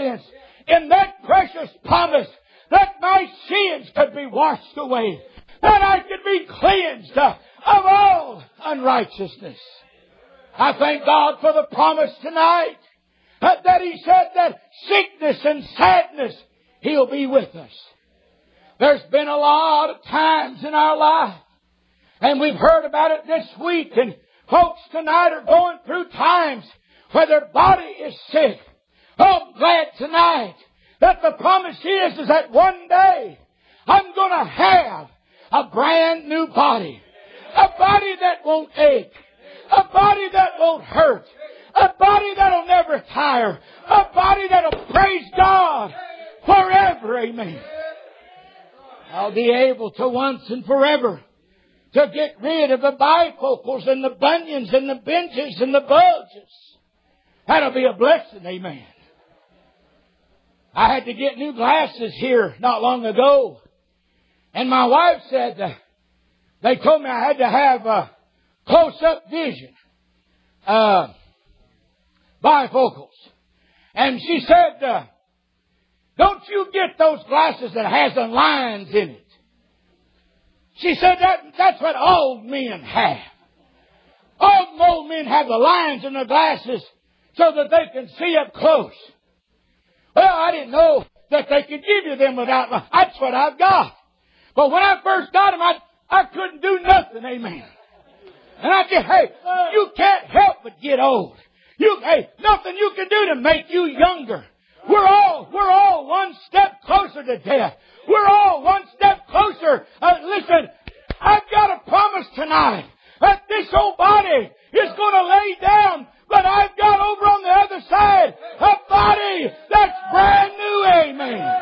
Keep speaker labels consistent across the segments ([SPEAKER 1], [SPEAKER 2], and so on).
[SPEAKER 1] confidence in that precious promise that my sins could be washed away, that I could be cleansed of all unrighteousness. I thank God for the promise tonight that He said that sickness and sadness, He'll be with us. There's been a lot of times in our life, and we've heard about it this week, and folks tonight are going through times where their body is sick. Oh, I'm glad tonight that the promise is that one day I'm going to have a brand new body. A body that won't ache. A body that won't hurt. A body that'll never tire. A body that'll praise God forever. Amen. I'll be able to once and forever to get rid of the bifocals and the bunions and the benches and the bulges. That'll be a blessing. Amen. I had to get new glasses here not long ago. And my wife said, they told me I had to have a close-up vision. Bifocals. And she said, don't you get those glasses that has the lines in it. She said that's what old men have. Old men have the lines in their glasses so that they can see up close. Well, I didn't know that they could give you them without lines. That's what I've got. But when I first got them, I couldn't do nothing. Amen. And I said, hey, you can't help but get old. Nothing you can do to make you younger. We're all one step closer to death. We're all one step closer. Listen, I've got a promise tonight that this old body is going to lay down, but I've got over on the other side a body that's brand new. Amen.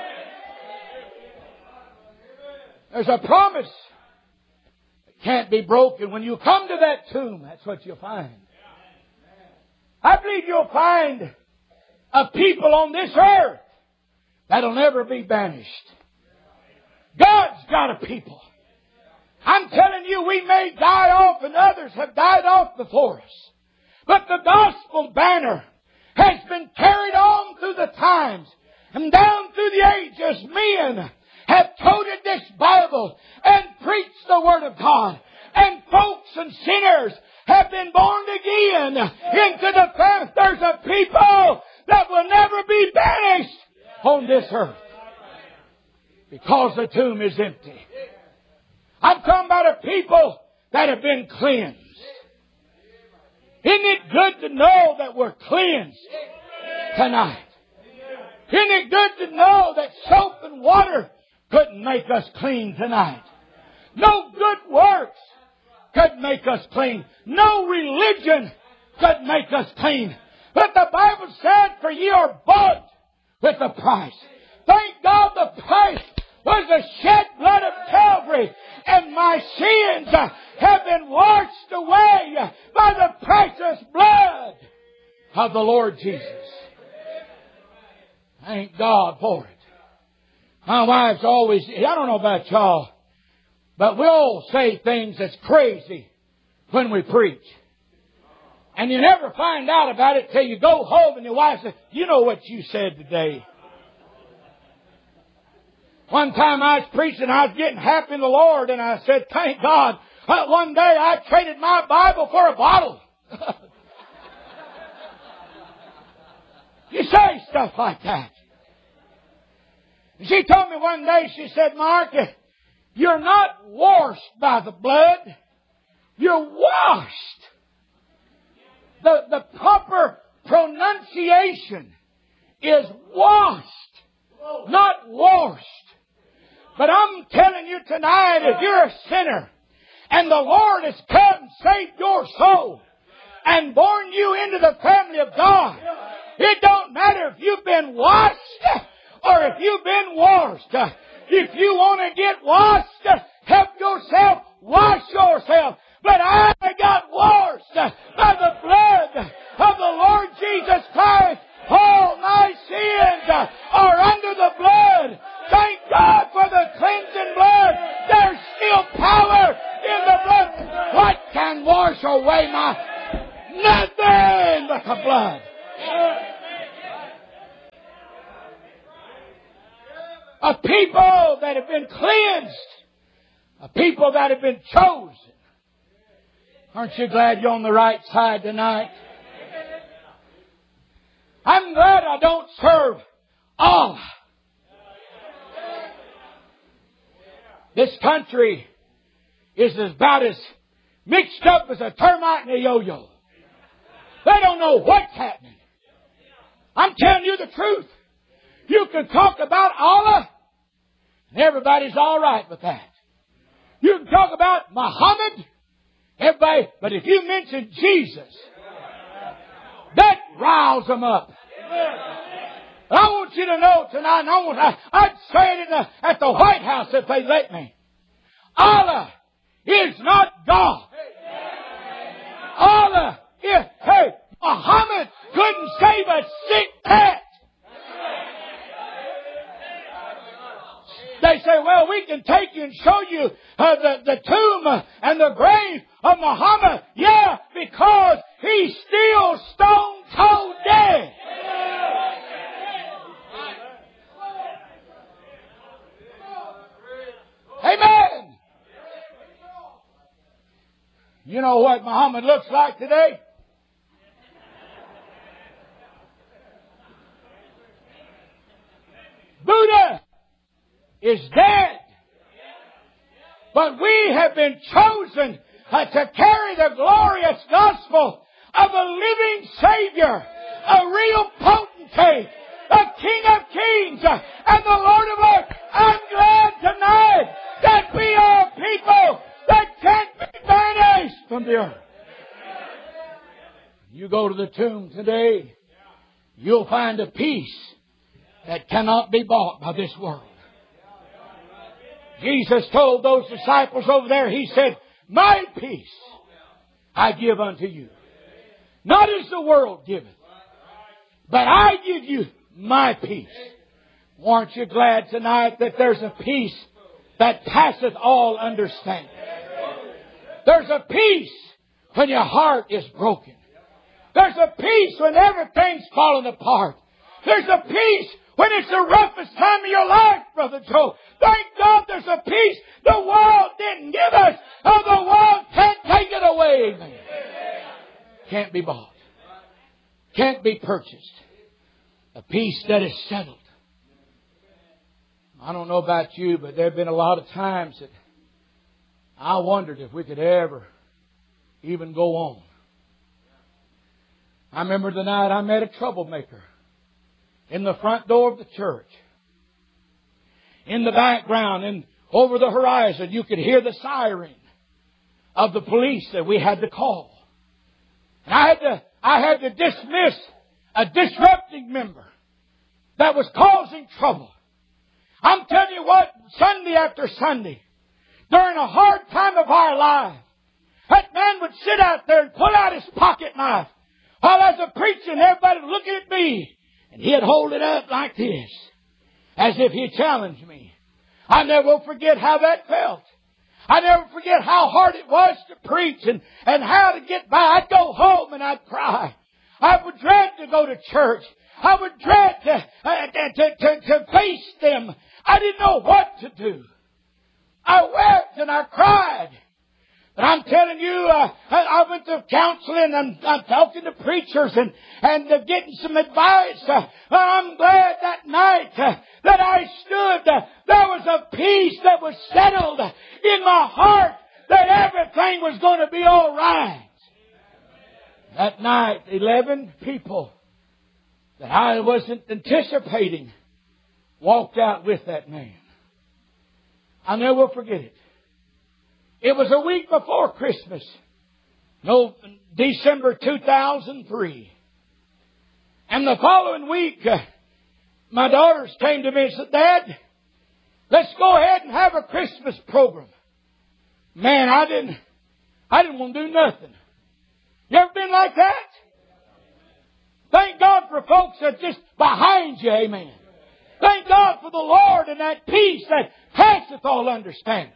[SPEAKER 1] There's a promise that can't be broken. When you come to that tomb, that's what you'll find. I believe you'll find a people on this earth that'll never be banished. God's got a people. I'm telling you, we may die off and others have died off before us. But the gospel banner has been carried on through the times and down through the ages. Men have quoted this Bible and preached the Word of God. And folks and sinners have been born again into the family. There's a people that will never be banished on this earth because the tomb is empty. I'm talking about a people that have been cleansed. Isn't it good to know that we're cleansed tonight? Isn't it good to know that soap and water couldn't make us clean tonight? No good works could make us clean. No religion could make us clean. But the Bible said, for ye are bought with a price. Thank God the price was the shed blood of Calvary. And my sins have been washed away by the precious blood of the Lord Jesus. Thank God for it. My wife's always, I don't know about y'all, but we'll say things that's crazy when we preach. And you never find out about it till you go home and your wife says, you know what you said today. One time I was preaching, I was getting happy in the Lord, and I said, thank God, one day I traded my Bible for a bottle. You say stuff like that. She told me one day, she said, Mark, you're not washed by the blood. You're washed. The proper pronunciation is washed, not washed. But I'm telling you tonight, if you're a sinner and the Lord has come and saved your soul and born you into the family of God, it don't matter if you've been washed or if you've been washed. If you want to get washed, help yourself, wash yourself. But I got washed by the blood of the Lord Jesus Christ. All my sins are under the blood. Thank God for the cleansing blood. There's still power in the blood. What can wash away my... Nothing but the blood. A people that have been cleansed. A people that have been chosen. Aren't you glad you're on the right side tonight? I'm glad I don't serve Allah. This country is about as mixed up as a termite and a yo-yo. They don't know what's happening. I'm telling you the truth. You can talk about Allah, and everybody's all right with that. You can talk about Muhammad, everybody, but if you mention Jesus, that riles them up. And I want you to know tonight, I'd say it at the White House if they let me. Allah is not God. Allah is, Muhammad couldn't save a sick cat. They say, well, we can take you and show you the tomb and the grave of Muhammad. Yeah, because he's still stone cold dead. Amen. You know what Muhammad looks like today? Buddha is dead. But we have been chosen to carry the glorious gospel of a living Savior, a real potentate, a King of Kings, and the Lord of Lords. I'm glad tonight that we are people that can't be banished from the earth. You go to the tomb today, you'll find a peace that cannot be bought by this world. Jesus told those disciples over there, He said, my peace I give unto you. Not as the world giveth, but I give you my peace. Aren't you glad tonight that there's a peace that passeth all understanding? There's a peace when your heart is broken. There's a peace when everything's falling apart. There's a peace when it's the roughest time of your life, Brother Joe. Thank God there's a peace the world didn't give us, or the world can't take it away. Amen. Can't be bought. Can't be purchased. A peace that is settled. I don't know about you, but there have been a lot of times that I wondered if we could ever even go on. I remember the night I met a troublemaker in the front door of the church. In the background and over the horizon, you could hear the siren of the police that we had to call. And I had to dismiss a disrupting member that was causing trouble. I'm telling you what, Sunday after Sunday, during a hard time of our life, that man would sit out there and pull out his pocket knife while I was preaching, everybody looking at me, and he'd hold it up like this, as if he challenged me. I never will forget how that felt. I never forget how hard it was to preach and how to get by. I'd go home and I'd cry. I would dread to go to church. I would dread to face them. I didn't know what to do. I wept and I cried. But I'm telling you, I went to counseling and I'm talking to preachers and getting some advice. I'm glad that night that I stood, there was a peace that was settled in my heart that everything was going to be all right. That night, 11 people that I wasn't anticipating walked out with that man. I'll never forget it. It was a week before Christmas. December 2003. And the following week, my daughters came to me and said, Dad, let's go ahead and have a Christmas program. Man, I didn't want to do nothing. You ever been like that? Thank God for folks that are just behind you, amen. Thank God for the Lord and that peace that passeth all understanding.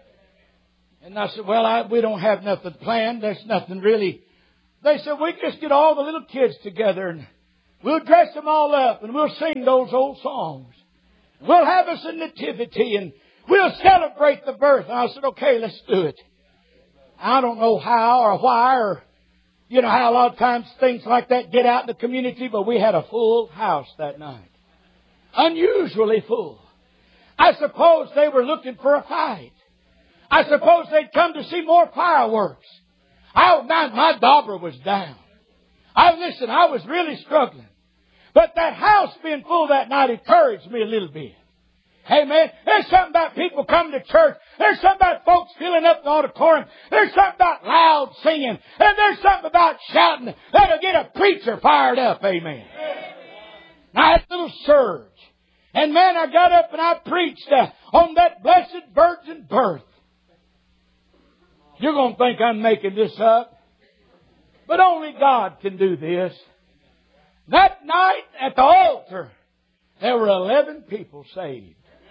[SPEAKER 1] And I said, well, we don't have nothing planned. There's nothing really. They said, we just get all the little kids together and we'll dress them all up and we'll sing those old songs. We'll have us a nativity and we'll celebrate the birth. And I said, okay, let's do it. I don't know how or why or, you know, how a lot of times things like that get out in the community, but we had a full house that night. Unusually full. I suppose they were looking for a fight. I suppose they'd come to see more fireworks. My dauber was down. I was really struggling. But that house being full that night encouraged me a little bit. Hey man, there's something about people coming to church. There's something about folks filling up the auditorium. There's something about loud singing. And there's something about shouting that'll get a preacher fired up. Amen. I had a little surge. And man, I got up and I preached on that blessed virgin birth. You're going to think I'm making this up. But only God can do this. That night at the altar, there were 11 people saved.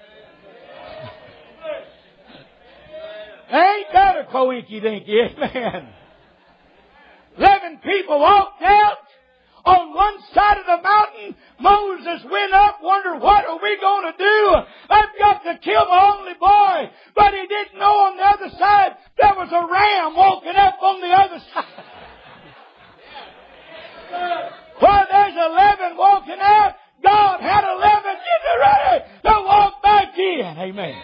[SPEAKER 1] Ain't that a coinky-dinky, amen? 11 people walked out. On one side of the mountain, Moses went up, wondered, what are we going to do? I've got to kill my only boy. But he didn't know on the other side there was a ram walking up on the other side. Well, there's 11 walking out. God had 11 getting ready to walk back in. Amen.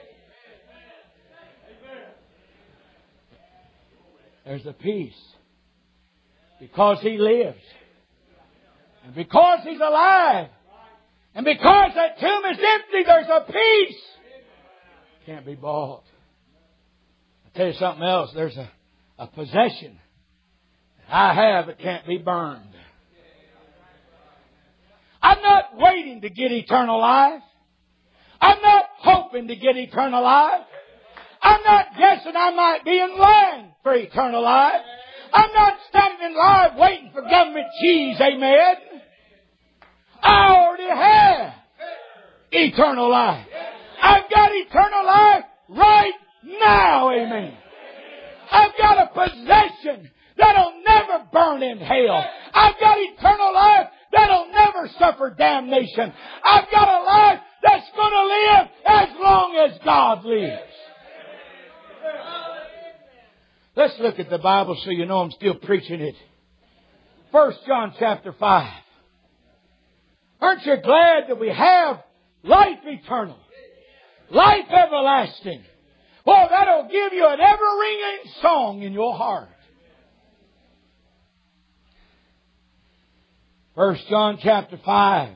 [SPEAKER 1] There's a peace. Because He lives. And because He's alive. And because that tomb is empty, there's a peace. Can't be bought. I'll tell you something else. There's a possession that I have that can't be burned. I'm not waiting to get eternal life. I'm not hoping to get eternal life. I'm not guessing I might be in line for eternal life. I'm not standing in line waiting for government cheese, amen. I already have eternal life. I've got eternal life right now, amen. I've got a possession that'll never burn in hell. I've got eternal life that'll never suffer damnation. I've got a life that's going to live as long as God lives. Let's look at the Bible so you know I'm still preaching it. 1 John chapter 5. Aren't you glad that we have life eternal? Life everlasting. Well, that'll give you an ever-ringing song in your heart. 1 John chapter 5.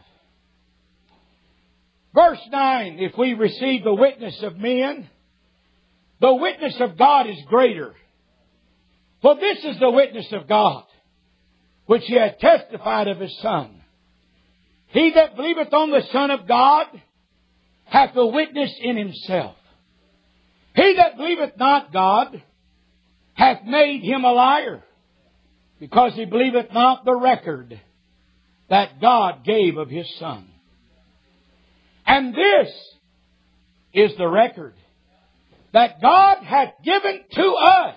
[SPEAKER 1] Verse 9. If we receive the witness of men, the witness of God is greater. For this is the witness of God, which He hath testified of His Son. He that believeth on the Son of God hath a witness in himself. He that believeth not God hath made him a liar, because he believeth not the record that God gave of His Son. And this is the record, that God hath given to us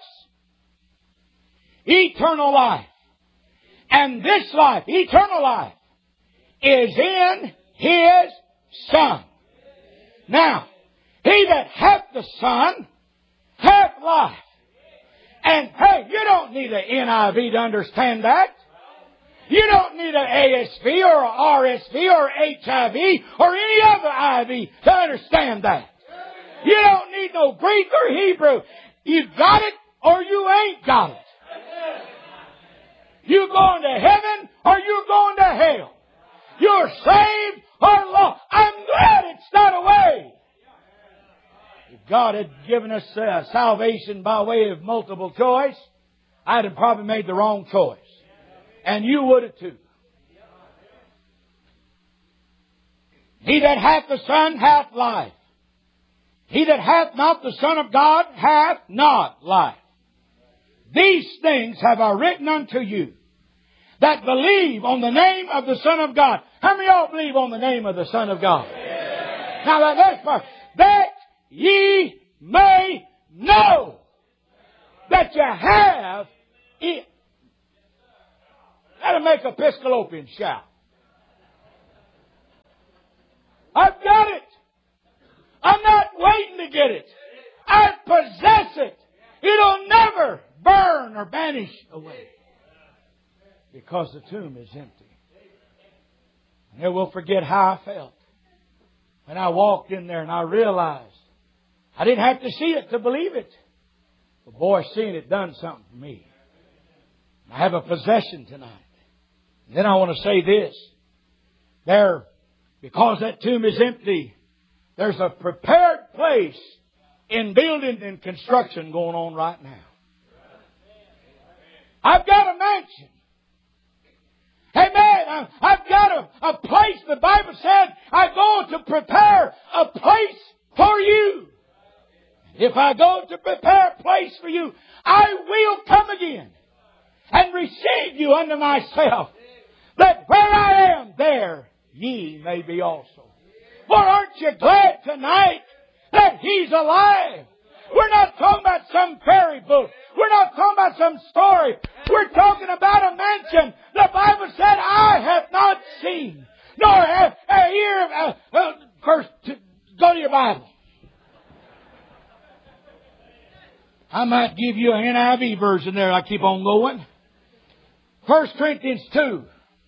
[SPEAKER 1] eternal life. And this life, eternal life, is in His Son. Now, he that hath the Son hath life. And hey, you don't need an NIV to understand that. You don't need an ASV or a RSV or HIV or any other IV to understand that. You don't need no Greek or Hebrew. You got it or you ain't got it. You going to heaven or you going to hell. You're saved or lost. I'm glad it's not a way. If God had given us salvation by way of multiple choice, I'd have probably made the wrong choice. And you would have too. He that hath the Son hath life. He that hath not the Son of God hath not life. These things have I written unto you, that believe on the name of the Son of God. How many of y'all believe on the name of the Son of God? Yeah. Now that next part. That ye may know that you have it. That'll make Episcopalian shout. I've got it. because the tomb is empty. I never will forget how I felt when I walked in there and I realized I didn't have to see it to believe it. But boy, seeing it done something for me. I have a possession tonight. And then I want to say this. Because that tomb is empty, there's a prepared place in building and construction going on right now. I've got a mansion. Amen. I've got a place. The Bible said I go to prepare a place for you. If I go to prepare a place for you, I will come again and receive you unto myself, that where I am, there ye may be also. For aren't you glad tonight that He's alive? We're not talking about some fairy book. We're not talking about some story. We're talking about a mansion. The Bible said, I have not seen, nor have ear. First, go to your Bible. I might give you an NIV version there. I keep on going. 1 Corinthians 2.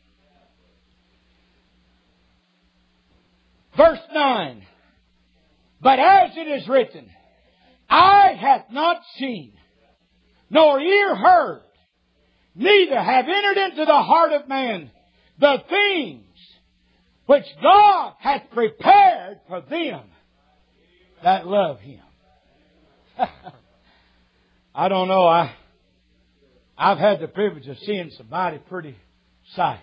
[SPEAKER 1] Verse 9. But as it is written, eye hath not seen, nor ear heard, neither have entered into the heart of man the things which God hath prepared for them that love Him. I don't know. I've had the privilege of seeing some mighty pretty sights.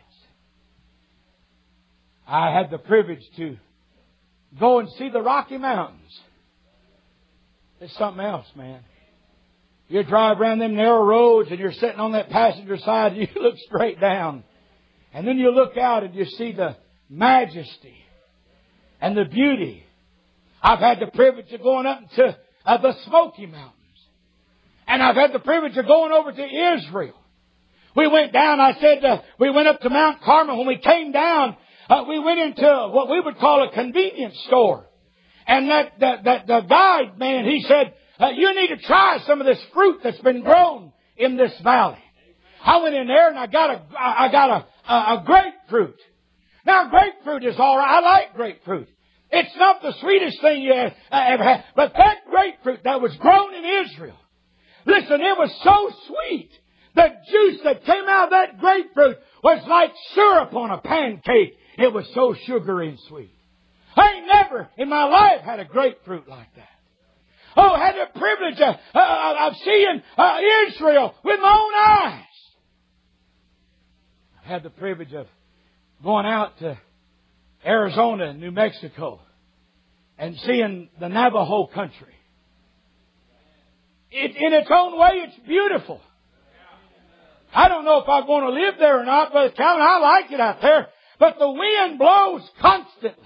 [SPEAKER 1] I had the privilege to go and see the Rocky Mountains. It's something else, man. You drive around them narrow roads and you're sitting on that passenger side and you look straight down. And then you look out and you see the majesty and the beauty. I've had the privilege of going up to the Smoky Mountains. And I've had the privilege of going over to Israel. We went down, we went up to Mount Carmel. When we came down, we went into what we would call a convenience store. And the guide man, he said, you need to try some of this fruit that's been grown in this valley. I went in there and I got a grapefruit. Now grapefruit is all right. I like grapefruit. It's not the sweetest thing you ever had. But that grapefruit that was grown in Israel, listen, it was so sweet. The juice that came out of that grapefruit was like syrup on a pancake. It was so sugary and sweet. I ain't never in my life had a grapefruit like that. Oh, I had the privilege of seeing Israel with my own eyes. I had the privilege of going out to Arizona and New Mexico and seeing the Navajo country. In its own way, it's beautiful. I don't know if I'm going to live there or not, Brother Calvin. I like it out there. But the wind blows constantly.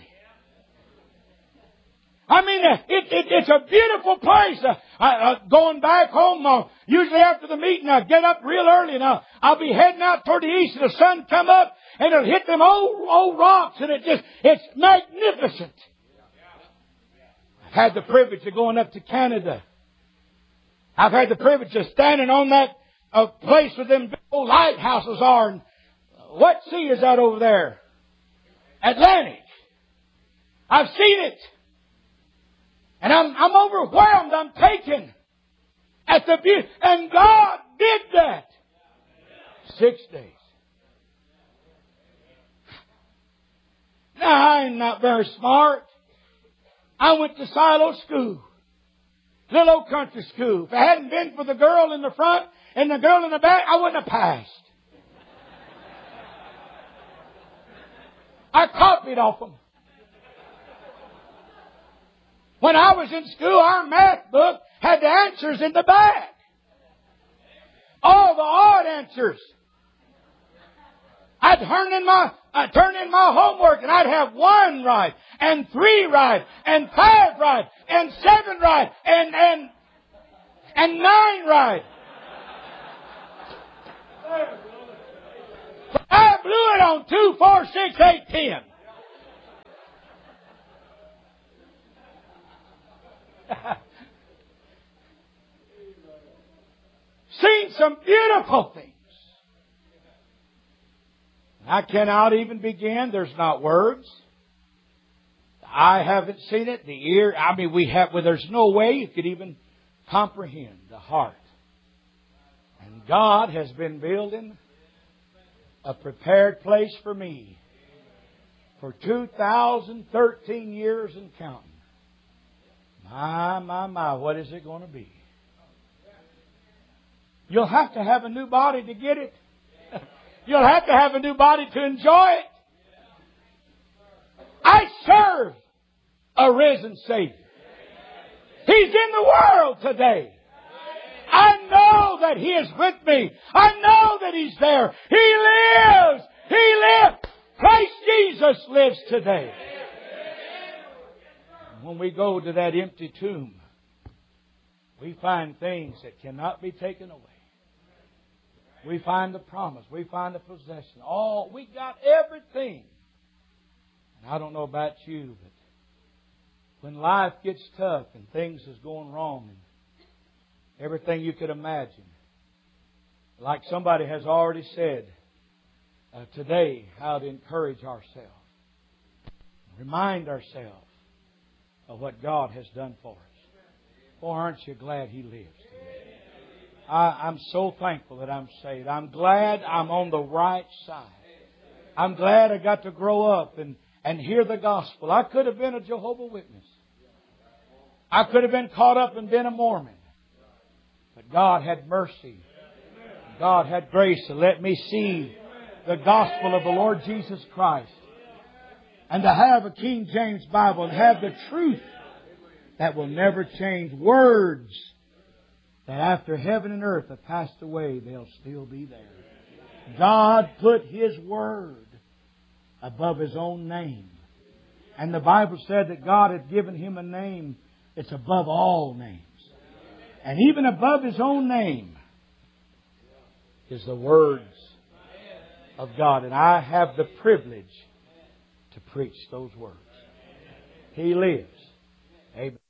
[SPEAKER 1] I mean, it's a beautiful place. Going back home, usually after the meeting, I get up real early and I'll be heading out toward the east and the sun come up and it'll hit them old rocks and it's magnificent. I've had the privilege of going up to Canada. I've had the privilege of standing on that place where them big old lighthouses are. And what sea is that over there? Atlantic. I've seen it. And I'm overwhelmed. I'm taken at the beauty. And God did that. 6 days. Now, I'm not very smart. I went to silo school. Little old country school. If it hadn't been for the girl in the front and the girl in the back, I wouldn't have passed. I copied off them. When I was in school, our math book had the answers in the back. All the odd answers. I'd turn in my homework and I'd have 1 right, and 3 right, and 5 right, and 7 right, and 9 right. I blew it on 2, 4, 6, 8, 10. Seen some beautiful things. I cannot even begin. There's not words. I haven't seen it. The ear, there's no way you could even comprehend the heart. And God has been building a prepared place for me for 2013 years and counting. My, what is it going to be? You'll have to have a new body to get it. You'll have to have a new body to enjoy it. I serve a risen Savior. He's in the world today. I know that He is with me. I know that He's there. He lives. He lives. Christ Jesus lives today. When we go to that empty tomb, we find things that cannot be taken away. We find the promise. We find the possession. We got everything. And I don't know about you, but when life gets tough and things is going wrong and everything you could imagine, like somebody has already said today, how to encourage ourselves. Remind ourselves of what God has done for us. Boy, aren't you glad He lives? I'm so thankful that I'm saved. I'm glad I'm on the right side. I'm glad I got to grow up and hear the gospel. I could have been a Jehovah's Witness. I could have been caught up and been a Mormon. But God had mercy. God had grace to let me see the gospel of the Lord Jesus Christ. And to have a King James Bible and have the truth that will never change. Words that after heaven and earth have passed away, they'll still be there. God put His Word above His own name. And the Bible said that God had given Him a name that's above all names. And even above His own name is the words of God. And I have the privilege to preach those words. He lives. Amen.